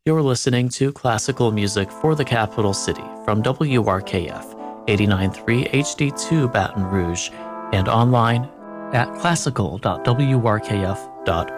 You're listening to classical music for the capital city from WRKF 89.3 HD2 Baton Rouge and online at classical.wrkf.org.